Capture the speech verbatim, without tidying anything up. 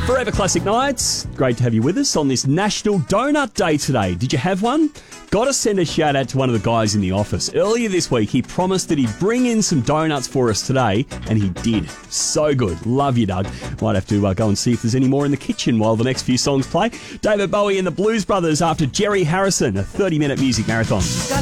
Forever Classic Nights. Great to have you with us on this National Donut Day today. Did you have one? Got to send a shout out to one of the guys in the office. Earlier this week, he promised that he'd bring in some donuts for us today, and he did. So good. Love you, Doug. Might have to uh, go and see if there's any more in the kitchen while the next few songs play. David Bowie and the Blues Brothers after Jerry Harrison, a thirty-minute music marathon.